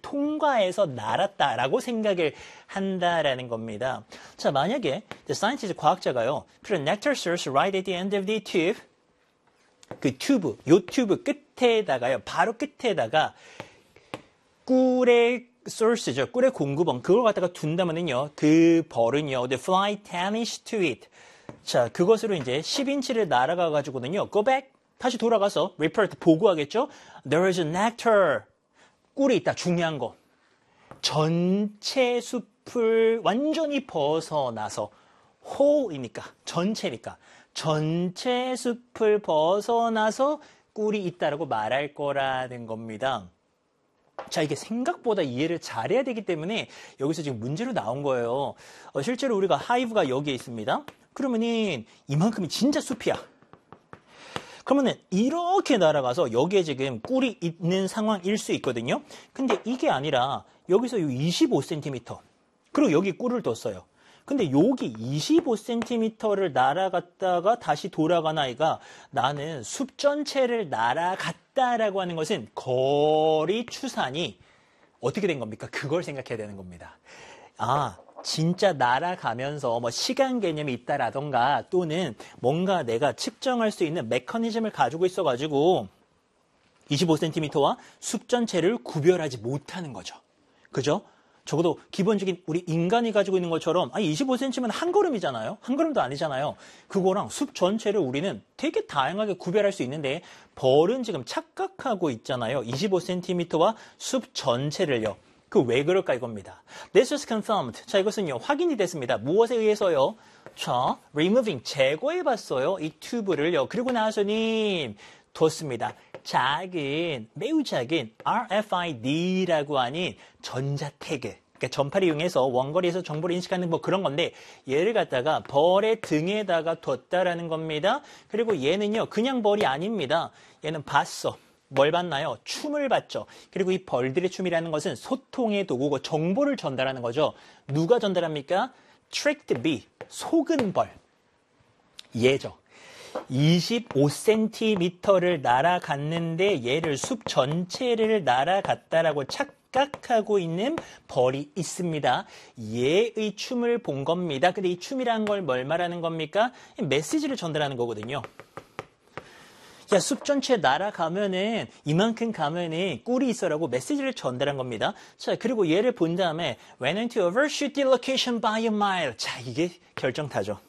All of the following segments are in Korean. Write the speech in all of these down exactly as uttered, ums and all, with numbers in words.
통과해서 날았다라고 생각을 한다라는 겁니다. 자, 만약에 the scientist 과학자가요. put a nectar source right at the end of the tube. 그 튜브, 요 튜브 끝에다가요. 바로 끝에다가 꿀의 source죠. 꿀의 공급원. 그걸 갖다가 둔다면은요. 그 벌은요. The fly ten inch to it. 자, 그것으로 이제 십 인치를 날아가 가지고는요. Go back. 다시 돌아가서 report 보고하겠죠. There is a nectar. 꿀이 있다. 중요한 거. 전체 숲을 완전히 벗어나서 whole이니까 전체니까 전체 숲을 벗어나서 꿀이 있다라고 말할 거라는 겁니다. 자, 이게 생각보다 이해를 잘해야 되기 때문에 여기서 지금 문제로 나온 거예요. 어, 실제로 우리가 하이브가 여기에 있습니다. 그러면은 이만큼이 진짜 숲이야. 그러면은 이렇게 날아가서 여기에 지금 꿀이 있는 상황일 수 있거든요. 근데 이게 아니라 여기서 요 이십오 센티미터 그리고 여기 꿀을 뒀어요. 근데 여기 이십오 센티미터를 날아갔다가 다시 돌아간 아이가 나는 숲 전체를 날아갔다라고 하는 것은 거리 추산이 어떻게 된 겁니까? 그걸 생각해야 되는 겁니다. 아, 진짜 날아가면서 뭐 시간 개념이 있다라던가 또는 뭔가 내가 측정할 수 있는 메커니즘을 가지고 있어가지고 이십오 센티미터와 숲 전체를 구별하지 못하는 거죠. 그죠? 적어도 기본적인 우리 인간이 가지고 있는 것처럼 아니 이십오 센티미터면 한 걸음이잖아요. 한 걸음도 아니잖아요. 그거랑 숲 전체를 우리는 되게 다양하게 구별할 수 있는데 벌은 지금 착각하고 있잖아요. 이십오 센티미터와 숲 전체를요. 그 왜 그럴까 이겁니다. This was confirmed. 자, 이것은요. 확인이 됐습니다. 무엇에 의해서요? 자, removing. 제거해봤어요. 이 튜브를요. 그리고 나서는 뒀습니다. 작은, 매우 작은 알에프아이디라고 하는 전자 태그. 그러니까 전파를 이용해서 원거리에서 정보를 인식하는 뭐 그런 건데 얘를 갖다가 벌의 등에다가 뒀다라는 겁니다. 그리고 얘는요. 그냥 벌이 아닙니다. 얘는 봤어. 뭘 봤나요? 춤을 봤죠. 그리고 이 벌들의 춤이라는 것은 소통의 도구고 정보를 전달하는 거죠. 누가 전달합니까? tricked bee, 속은 벌. 얘죠. 이십오 센티미터를 날아갔는데 얘를 숲 전체를 날아갔다라고 착각하고 있는 벌이 있습니다. 얘의 춤을 본 겁니다. 근데 이 춤이라는 걸 뭘 말하는 겁니까? 메시지를 전달하는 거거든요. 야, 숲 전체 날아가면은 이만큼 가면은 꿀이 있어라고 메시지를 전달한 겁니다. 자, 그리고 얘를 본 다음에 went to overshoot the location by a mile. 자, 이게 결정타죠.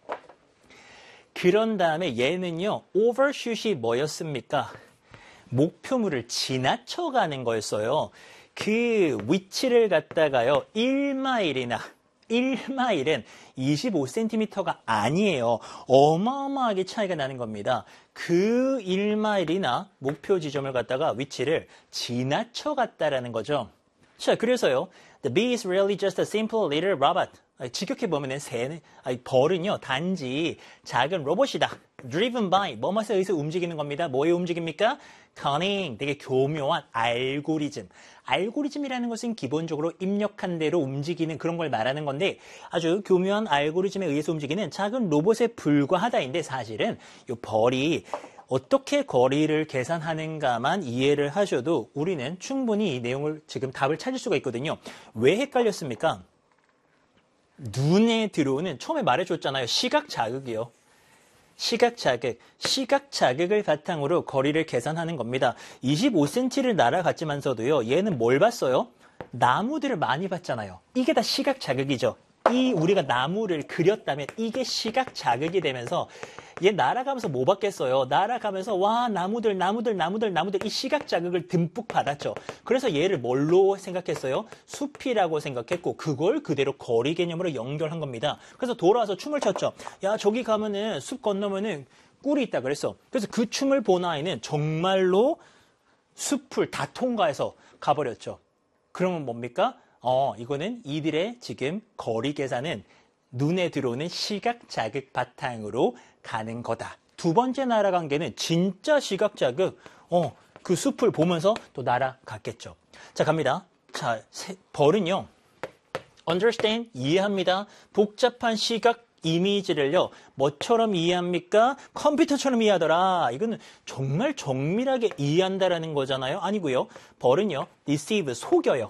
그런 다음에 얘는요, overshoot이 뭐였습니까? 목표물을 지나쳐가는 거였어요. 그 위치를 갖다가요, 일 마일이나 일 마일은 이십오 센티미터가 아니에요. 어마어마하게 차이가 나는 겁니다. 그 일 마일이나 목표 지점을 갖다가 위치를 지나쳐 갔다라는 거죠. 자, 그래서요. The bee is really just a simple little robot. 직역해 보면은 새는 아니, 벌은요 단지 작은 로봇이다. Driven by 뭐뭐에 의해서 움직이는 겁니다. 뭐에 움직입니까? Cunning, 되게 교묘한 알고리즘. 알고리즘이라는 것은 기본적으로 입력한 대로 움직이는 그런 걸 말하는 건데 아주 교묘한 알고리즘에 의해서 움직이는 작은 로봇에 불과하다인데 사실은 이 벌이 어떻게 거리를 계산하는가만 이해를 하셔도 우리는 충분히 이 내용을 지금 답을 찾을 수가 있거든요. 왜 헷갈렸습니까? 눈에 들어오는 처음에 말해줬잖아요. 시각 자극이요. 시각 자극, 시각 자극을 바탕으로 거리를 계산하는 겁니다. 이십오 센티미터를 날아갔지만서도요. 얘는 뭘 봤어요? 나무들을 많이 봤잖아요. 이게 다 시각 자극이죠. 이 우리가 나무를 그렸다면 이게 시각 자극이 되면서 얘 날아가면서 뭐 받겠어요? 날아가면서 와 나무들 나무들 나무들 나무들 이 시각 자극을 듬뿍 받았죠. 그래서 얘를 뭘로 생각했어요? 숲이라고 생각했고 그걸 그대로 거리 개념으로 연결한 겁니다. 그래서 돌아와서 춤을 췄죠. 야 저기 가면은 숲 건너면은 꿀이 있다 그랬어. 그래서 그 춤을 본 아이는 정말로 숲을 다 통과해서 가버렸죠. 그러면 뭡니까? 어, 이거는 이들의 지금 거리 계산은 눈에 들어오는 시각 자극 바탕으로 가는 거다. 두 번째 날아간 개는 진짜 시각 자극, 어, 그 숲을 보면서 또 날아갔겠죠. 자, 갑니다. 자, 세, 벌은요, understand, 이해합니다. 복잡한 시각 이미지를요, 뭐처럼 이해합니까? 컴퓨터처럼 이해하더라. 이거는 정말 정밀하게 이해한다라는 거잖아요. 아니고요. 벌은요, deceive, 속여요.